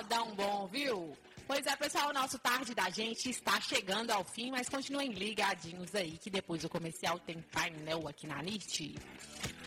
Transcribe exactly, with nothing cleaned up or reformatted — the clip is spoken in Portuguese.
modão bom, viu? Pois é, pessoal, o nosso Tarde da Gente está chegando ao fim, mas continuem ligadinhos aí, que depois do comercial tem painel aqui na N I T.